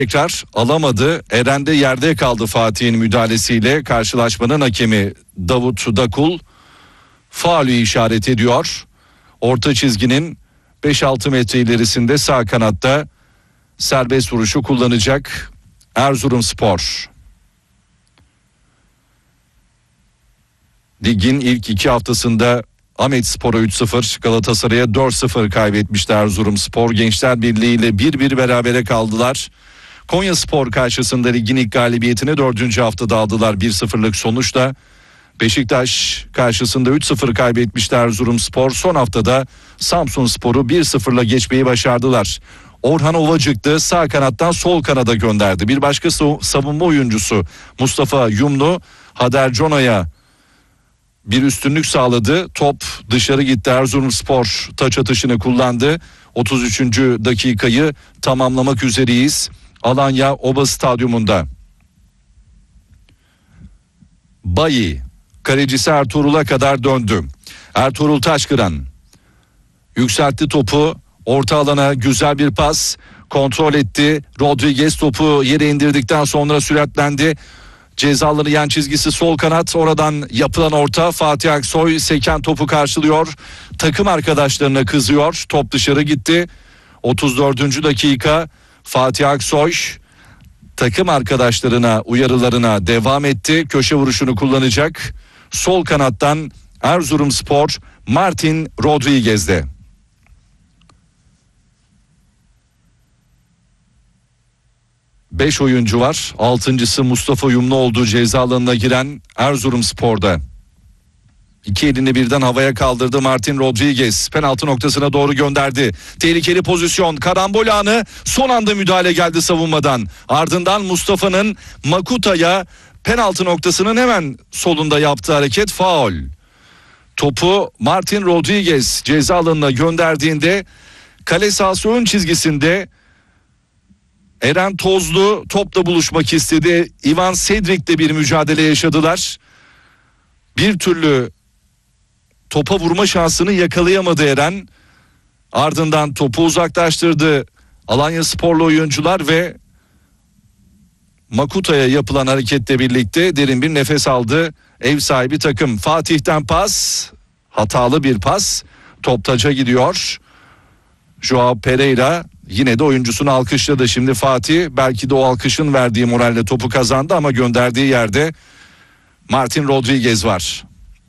Tekrar alamadı. Eren de yerde kaldı Fatih'in müdahalesiyle. Karşılaşmanın hakemi Davut Dakul faulü işaret ediyor. Orta çizginin 5-6 metre ilerisinde sağ kanatta serbest vuruşu kullanacak Erzurumspor. Ligin ilk 2 haftasında Ahmetspor'a 3-0, Galatasaray'a 4-0 kaybetmişti Erzurumspor. Gençler Birliği ile 1-1 berabere kaldılar. Konyaspor karşısında ligin ilk galibiyetini 4. haftada aldılar 1-0'lık sonuçla. Beşiktaş karşısında 3-0 kaybetmişti Erzurumspor. Son haftada Samsunspor'u 1-0'la geçmeyi başardılar. Orhan Ovacık'tı, sağ kanattan sol kanada gönderdi. Bir başka savunma oyuncusu Mustafa Yumlu Hader Cona'ya bir üstünlük sağladı. Top dışarı gitti. Erzurumspor taç atışını kullandı. 33. dakikayı tamamlamak üzereyiz. Alanya Oba Stadyumunda. Bayi kalecisi Ertuğrul'a kadar döndü. Ertuğrul Taşkıran yükseltti topu. Orta alana güzel bir pas. Kontrol etti. Rodriguez topu yere indirdikten sonra süratlendi. Cezaları yan çizgisi sol kanat. Oradan yapılan orta. Fatih Aksoy seken topu karşılıyor. Takım arkadaşlarına kızıyor. Top dışarı gitti. 34. dakika. Fatih Aksoy takım arkadaşlarına uyarılarına devam etti. Köşe vuruşunu kullanacak. Sol kanattan Erzurumspor Martin Rodriguez'de. Beş oyuncu var. 6.'sı Mustafa Yumlu olduğu ceza alanına giren Erzurumspor'da. İki elini birden havaya kaldırdı Martin Rodriguez. Penaltı noktasına doğru gönderdi. Tehlikeli pozisyon, karambol anı, son anda müdahale geldi savunmadan. Ardından Mustafa'nın Makuta'ya penaltı noktasının hemen solunda yaptığı hareket faul. Topu Martin Rodriguez ceza alanına gönderdiğinde kale sahası ön çizgisinde Eren Tozlu topla buluşmak istedi. Ivan Cedric'le bir mücadele yaşadılar. Bir türlü topa vurma şansını yakalayamadı Eren. Ardından topu uzaklaştırdı Alanyasporlu oyuncular ve Makuta'ya yapılan hareketle birlikte derin bir nefes aldı ev sahibi takım. Fatih'ten pas, hatalı bir pas, top taca gidiyor. Joao Pereira yine de oyuncusunu alkışladı. Şimdi Fatih belki de o alkışın verdiği moralle topu kazandı ama gönderdiği yerde Martin Rodriguez var.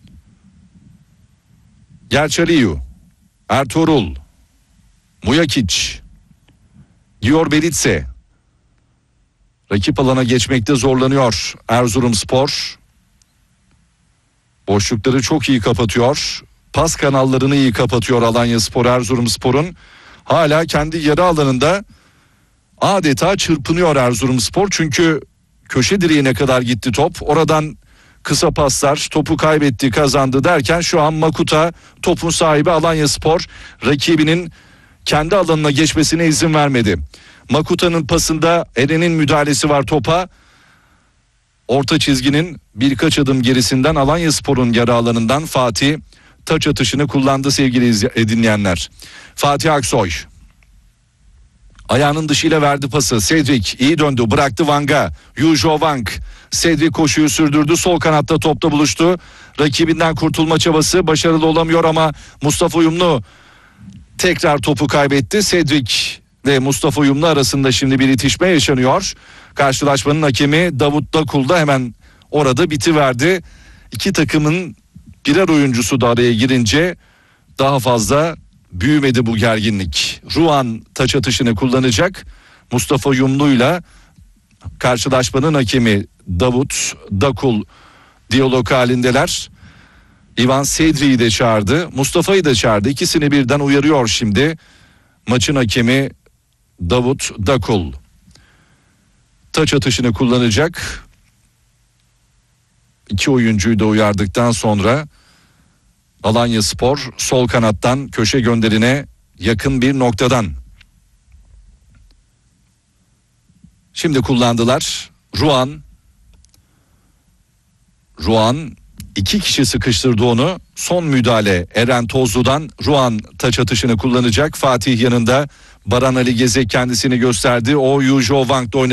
Gerçaliyu, Ertuğrul, Mujakic, Dior Belitse. Rakip alana geçmekte zorlanıyor Erzurumspor. Boşlukları çok iyi kapatıyor. Pas kanallarını iyi kapatıyor Alanyaspor. Erzurumspor'un hala kendi yarı alanında adeta çırpınıyor Erzurumspor. Çünkü köşe direğine kadar gitti top. Oradan kısa paslar, topu kaybetti, kazandı derken şu an Makuta topun sahibi Alanyaspor rakibinin kendi alanına geçmesine izin vermedi. Makuta'nın pasında Eren'in müdahalesi var topa. Orta çizginin birkaç adım gerisinden Alanyaspor'un yarı alanından Fatih taç atışını kullandı sevgili dinleyenler. Fatih Aksoy ayağının dışıyla verdi pası. Cedric iyi döndü, bıraktı Vang'a. Yujo Wang. Cedric koşuyu sürdürdü. Sol kanatta topla buluştu. Rakibinden kurtulma çabası başarılı olamıyor ama Mustafa Uyumlu tekrar topu kaybetti. Cedric ve Mustafa Uyumlu arasında şimdi bir itişme yaşanıyor. Karşılaşmanın hakemi Davut Dakul da hemen orada bitiverdi. İki takımın birer oyuncusu da araya girince daha fazla büyümedi bu gerginlik. Ruan taç atışını kullanacak. Mustafa Yumlu'yla karşılaşmanın hakemi Davut Dakul diyalog halindeler. Ivan Cedric'i de çağırdı. Mustafa'yı da çağırdı. İkisini birden uyarıyor şimdi. Maçın hakemi Davut Dakul. Taç atışını kullanacak. İki oyuncuyu da uyardıktan sonra Alanyaspor sol kanattan köşe gönderine yakın bir noktadan. Şimdi kullandılar. Ruan iki kişi sıkıştırdı onu. Son müdahale Eren Tozlu'dan. Ruan taç atışını kullanacak. Fatih yanında Baran Ali Gezek kendisini gösterdi. O Yujo Wang'da oynadı.